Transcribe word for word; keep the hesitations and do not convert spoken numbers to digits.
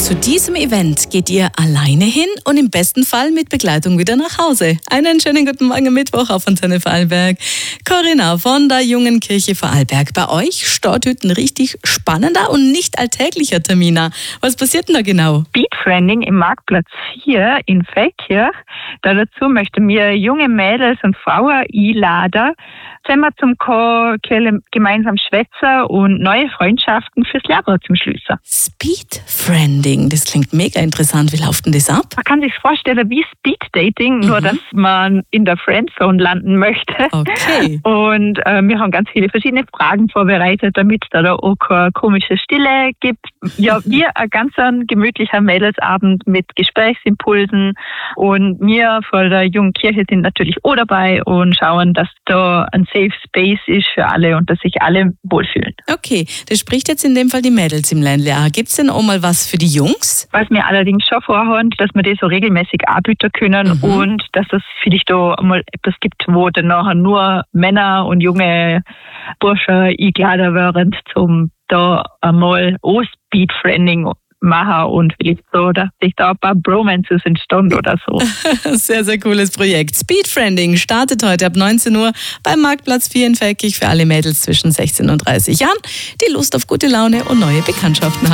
Zu diesem Event geht ihr alleine hin und im besten Fall mit Begleitung wieder nach Hause. Einen schönen guten Morgen am Mittwoch auf Antenne Vorarlberg. Corinna von der Jungen Kirche Vorarlberg. Bei euch steht heute ein richtig spannender und nicht alltäglicher Termin an. Was passiert denn da genau? Speedfriending im Marktplatz vier in Feldkirch. Da dazu möchten wir junge Mädels und Frauen einladen, zusammen zum Ko- gemeinsam schwätzen und neue Freundschaften fürs Leben zum Schließen. Speedfriending, das klingt mega interessant. Wie läuft denn das ab? Man kann sich vorstellen wie Speeddating, mhm. nur dass man in der Friendzone landen möchte. Okay. Und äh, wir haben ganz viele verschiedene Fragen vorbereitet, damit es da, da auch keine komische Stille gibt. Ja, wir ein ganz ein gemütlicher Mädelsabend mit Gesprächsimpulsen. Und wir von der Jungen Kirche sind natürlich auch dabei und schauen, dass da ein Safe Space ist für alle und dass sich alle wohlfühlen. Okay, das spricht jetzt in dem Fall die Mädels im Ländle an. Gibt es denn auch mal was für die Jungs? Was wir allerdings schon vorhaben, dass wir das so regelmäßig anbieten können mhm. und dass es vielleicht da mal etwas gibt, wo dann nachher nur Männer und junge Bursche eingeladen werden, zum da einmal auch Speedfriending machen und vielleicht so, dass sich da ein paar Bromances entstehen oder so. Sehr, sehr cooles Projekt. Speedfriending startet heute ab neunzehn Uhr beim Marktplatz vier in Feldkirch für alle Mädels zwischen sechzehn und dreißig Jahren, die Lust auf gute Laune und neue Bekanntschaften haben.